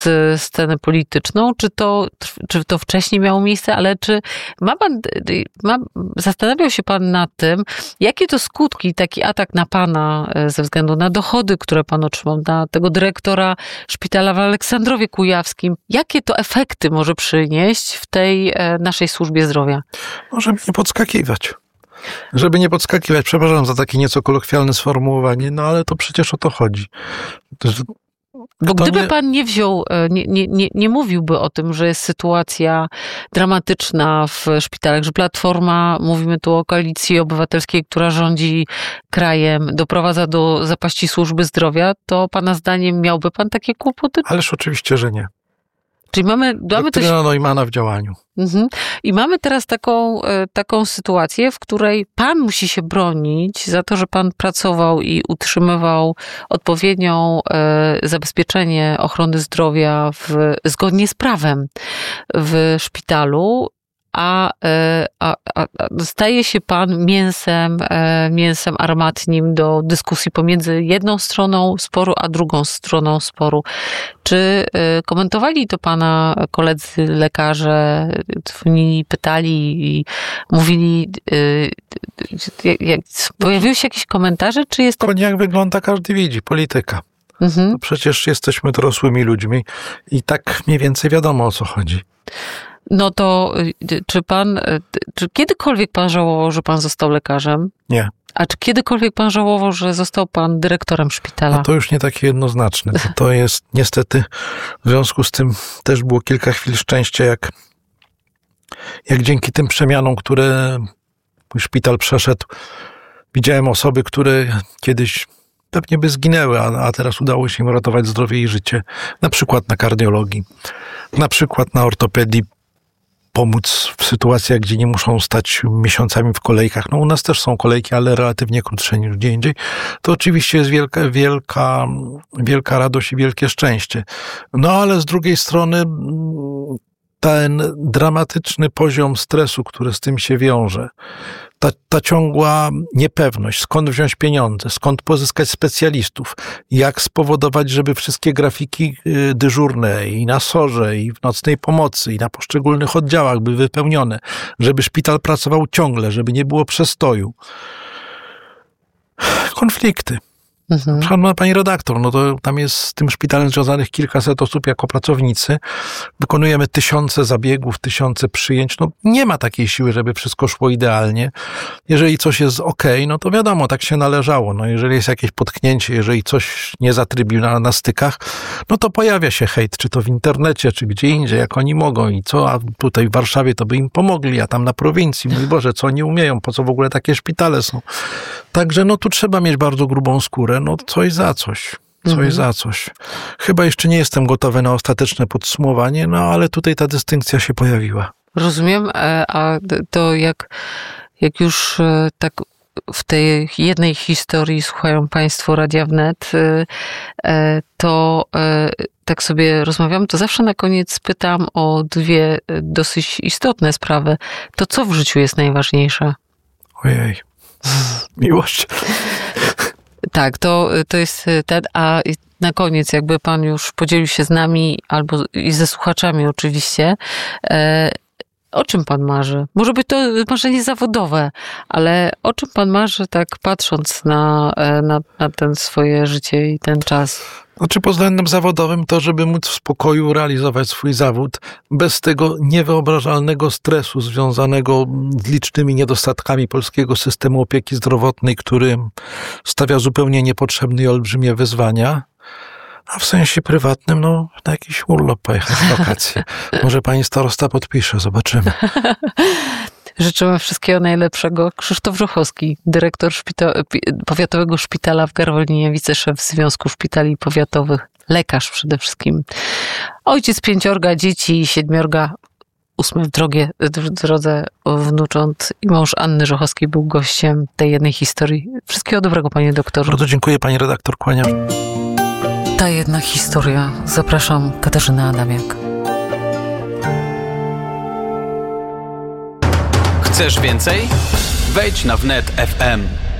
scenę polityczną, czy to wcześniej miało miejsce, ale czy zastanawiał się pan nad tym, jakie to skutki taki atak na pana ze względu na dochody, które pan otrzymał, na tego dyrektora szpitala w Aleksandrowie Kujawskim, jakie to efekty może przynieść w tej naszej służbie zdrowia? Żeby nie podskakiwać. Żeby nie podskakiwać, przepraszam za takie nieco kolokwialne sformułowanie, no ale to przecież o to chodzi. Bo gdyby pan nie wziął, nie mówiłby o tym, że jest sytuacja dramatyczna w szpitalach, że Platforma, mówimy tu o Koalicji Obywatelskiej, która rządzi krajem, doprowadza do zapaści służby zdrowia, to pana zdaniem miałby pan takie kłopoty? Ależ oczywiście, że nie. Czyli mamy doktryna Neumana w działaniu. I mamy teraz taką sytuację, w której pan musi się bronić za to, że pan pracował i utrzymywał odpowiednią zabezpieczenie ochrony zdrowia zgodnie z prawem w szpitalu, a staje się pan mięsem armatnim do dyskusji pomiędzy jedną stroną sporu, a drugą stroną sporu. Czy komentowali to pana koledzy lekarze, dzwonili, pytali i mówili, pojawiły się jakieś komentarze, czy jest to... Jak wygląda, każdy widzi, polityka. To przecież jesteśmy dorosłymi ludźmi i tak mniej więcej wiadomo, o co chodzi. No to czy kiedykolwiek pan żałował, że pan został lekarzem? Nie. A czy kiedykolwiek pan żałował, że został pan dyrektorem szpitala? No to już nie takie jednoznaczne. To jest niestety, w związku z tym też było kilka chwil szczęścia, jak dzięki tym przemianom, które mój szpital przeszedł, widziałem osoby, które kiedyś pewnie by zginęły, a teraz udało się im ratować zdrowie i życie. Na przykład na kardiologii, na przykład na ortopedii, pomóc w sytuacjach, gdzie nie muszą stać miesiącami w kolejkach. No u nas też są kolejki, ale relatywnie krótsze niż gdzie indziej. To oczywiście jest wielka radość i wielkie szczęście. No ale z drugiej strony ten dramatyczny poziom stresu, który z tym się wiąże, ta ciągła niepewność, skąd wziąć pieniądze, skąd pozyskać specjalistów, jak spowodować, żeby wszystkie grafiki dyżurne i na SOR-ze, i w nocnej pomocy, i na poszczególnych oddziałach były wypełnione, żeby szpital pracował ciągle, żeby nie było przestoju. Konflikty. Szanowna pani redaktor, no to tam jest z tym szpitalem związanych kilkaset osób jako pracownicy. Wykonujemy tysiące zabiegów, tysiące przyjęć. No nie ma takiej siły, żeby wszystko szło idealnie. Jeżeli coś jest okej, no to wiadomo, tak się należało. No jeżeli jest jakieś potknięcie, jeżeli coś nie zatrybił na stykach, no to pojawia się hejt, czy to w internecie, czy gdzie indziej, jak oni mogą i co, a tutaj w Warszawie to by im pomogli, a tam na prowincji, mój Boże, co oni umieją, po co w ogóle takie szpitale są. Także no tu trzeba mieć bardzo grubą skórę, no coś za coś. Chyba jeszcze nie jestem gotowy na ostateczne podsumowanie, no ale tutaj ta dystynkcja się pojawiła. Rozumiem, a to jak już tak w tej jednej historii słuchają państwo Radia Wnet, to tak sobie rozmawiam, to zawsze na koniec pytam o dwie dosyć istotne sprawy. To co w życiu jest najważniejsze? Ojej. Miłość. Tak, to jest ten, a na koniec jakby pan już podzielił się z nami, albo i ze słuchaczami oczywiście, o czym pan marzy? Może być to marzenie zawodowe, ale o czym pan marzy, tak patrząc na ten swoje życie i ten czas? Znaczy pod względem zawodowym to, żeby móc w spokoju realizować swój zawód bez tego niewyobrażalnego stresu związanego z licznymi niedostatkami polskiego systemu opieki zdrowotnej, który stawia zupełnie niepotrzebne i olbrzymie wyzwania. A w sensie prywatnym, no, na jakiś urlop pojechać w wakacje. Może pani starosta podpisze, zobaczymy. Życzymy wszystkiego najlepszego. Krzysztof Żochowski, dyrektor Powiatowego Szpitala w Garwolinie, wiceszef Związku Szpitali Powiatowych, lekarz przede wszystkim. Ojciec 5 dzieci, 7, 8 w drodze wnucząt i mąż Anny Żochowskiej był gościem tej jednej historii. Wszystkiego dobrego, panie doktorze. Bardzo dziękuję, pani redaktor, kłaniam. Ta jedna historia. Zapraszam, Katarzyna Adamiak. Chcesz więcej? Wejdź na wnet.fm.